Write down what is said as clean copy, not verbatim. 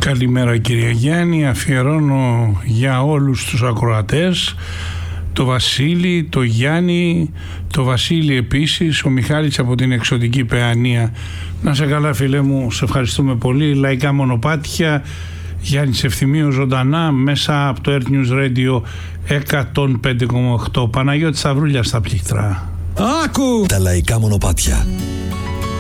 Καλημέρα κύριε Γιάννη, αφιερώνω για όλους τους ακροατές, το Βασίλη, το Γιάννη, το Βασίλη επίσης, ο Μιχάλης από την Εξωτική Παιανία. Να σε καλά φίλε μου, σε ευχαριστούμε πολύ. Λαϊκά Μονοπάτια, Γιάννης Ευθυμίου ζωντανά μέσα από το Earth News Radio 105,8. Παναγιώτη Σταυρούλια στα πλήκτρα. Άκου! Τα Λαϊκά Μονοπάτια.